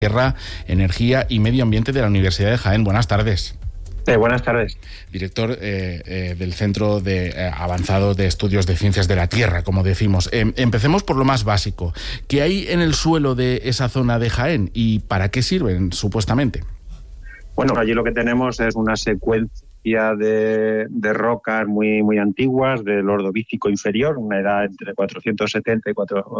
Tierra, Energía y Medio Ambiente de la Universidad de Jaén. Buenas tardes. Buenas tardes. Director del Centro Avanzado de Estudios de Ciencias de la Tierra, como decimos. Empecemos por lo más básico. ¿Qué hay en el suelo de esa zona de Jaén y para qué sirven, supuestamente? Bueno, allí lo que tenemos es una secuencia de rocas muy antiguas del Ordovícico inferior, una edad entre 470 y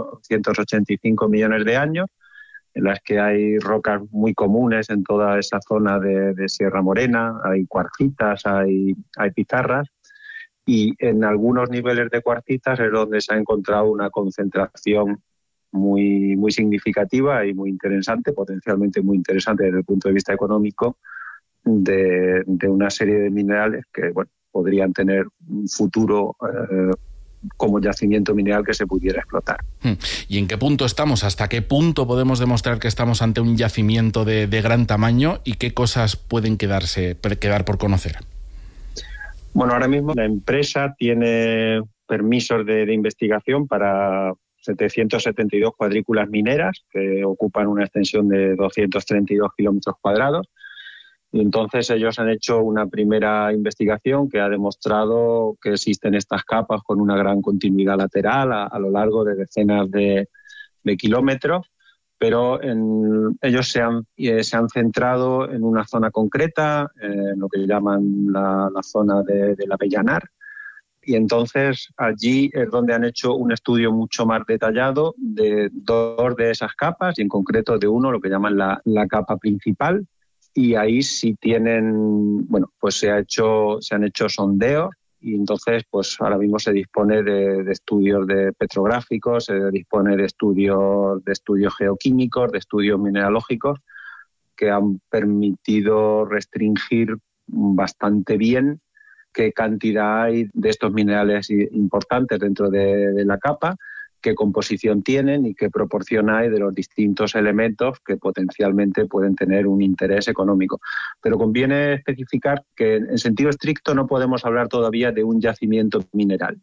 485 millones de años, en las que hay rocas muy comunes en toda esa zona de Sierra Morena, hay cuarcitas, hay pizarras, y en algunos niveles de cuarcitas es donde se ha encontrado una concentración muy significativa y muy interesante, potencialmente muy interesante desde el punto de vista económico, de una serie de minerales que podrían tener un futuro como yacimiento mineral que se pudiera explotar. ¿Y en qué punto estamos? ¿Hasta qué punto podemos demostrar que estamos ante un yacimiento de gran tamaño y qué cosas pueden quedar por conocer? Bueno, ahora mismo la empresa tiene permisos de investigación para 772 cuadrículas mineras que ocupan una extensión de 232 kilómetros cuadrados. Y entonces ellos han hecho una primera investigación que ha demostrado que existen estas capas con una gran continuidad lateral a lo largo de decenas de kilómetros, pero ellos se han centrado en una zona concreta, lo que llaman la zona del Avellanar, y entonces allí es donde han hecho un estudio mucho más detallado de dos de esas capas, y en concreto de uno, lo que llaman la capa principal. Y ahí sí tienen, pues se han hecho sondeos y entonces pues ahora mismo se dispone de estudios petrográficos, se dispone de estudios geoquímicos, de estudios mineralógicos que han permitido restringir bastante bien qué cantidad hay de estos minerales importantes dentro de la capa, qué composición tienen y qué proporción hay de los distintos elementos que potencialmente pueden tener un interés económico. Pero conviene especificar que en sentido estricto no podemos hablar todavía de un yacimiento mineral,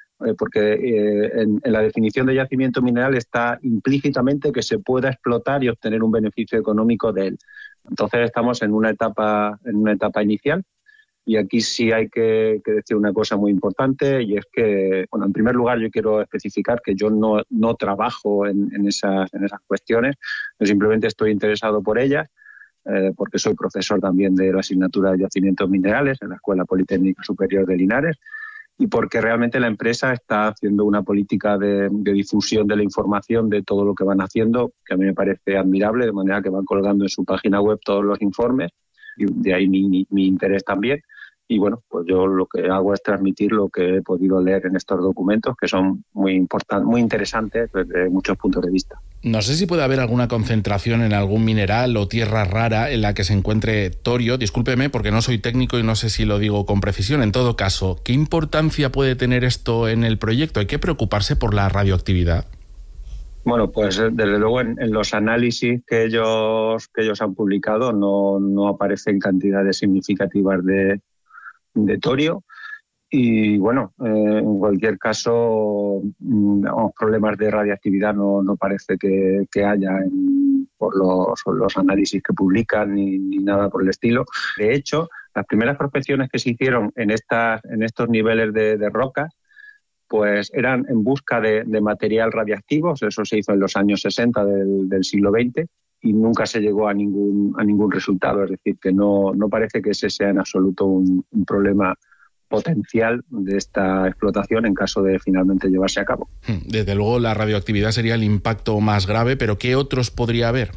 porque en la definición de yacimiento mineral está implícitamente que se pueda explotar y obtener un beneficio económico de él. Entonces estamos en una etapa inicial. Y aquí sí hay que decir una cosa muy importante, y es que, en primer lugar yo quiero especificar que yo no trabajo en esas cuestiones, yo simplemente estoy interesado por ellas, porque soy profesor también de la asignatura de yacimientos minerales en la Escuela Politécnica Superior de Linares, y porque realmente la empresa está haciendo una política de difusión de la información de todo lo que van haciendo, que a mí me parece admirable, de manera que van colgando en su página web todos los informes, y de ahí mi interés también. Y pues yo lo que hago es transmitir lo que he podido leer en estos documentos, que son muy importantes, muy interesantes desde muchos puntos de vista. No sé si puede haber alguna concentración en algún mineral o tierra rara en la que se encuentre torio. Discúlpeme porque no soy técnico y no sé si lo digo con precisión. En todo caso, ¿qué importancia puede tener esto en el proyecto? ¿Hay que preocuparse por la radioactividad? Bueno, pues desde luego en los análisis que ellos han publicado no aparecen cantidades significativas de torio, y en cualquier caso problemas de radiactividad no parece que haya por los análisis que publican ni nada por el estilo. De hecho, las primeras prospecciones que se hicieron en estos niveles de rocas pues eran en busca de material radiactivo. Eso se hizo en los años 60 del siglo XX, y nunca se llegó a ningún resultado. Es decir, que no parece que ese sea en absoluto un problema potencial de esta explotación en caso de finalmente llevarse a cabo. Desde luego la radioactividad sería el impacto más grave, pero ¿qué otros podría haber?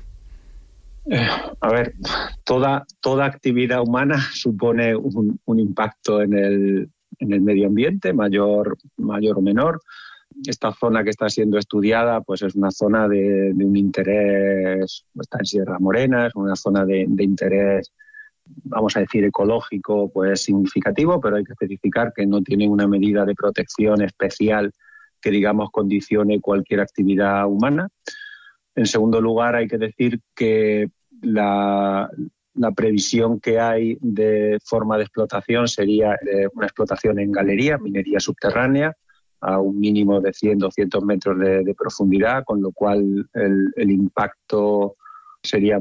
Toda actividad humana supone un impacto en el medio ambiente, mayor o menor. Esta zona que está siendo estudiada pues es una zona de un interés, está en Sierra Morena, es una zona de interés, vamos a decir, ecológico pues significativo, pero hay que especificar que no tiene una medida de protección especial que, digamos, condicione cualquier actividad humana. En segundo lugar, hay que decir que la previsión que hay de forma de explotación sería una explotación en galería, minería subterránea, a un mínimo de 100-200 metros de profundidad, con lo cual el impacto sería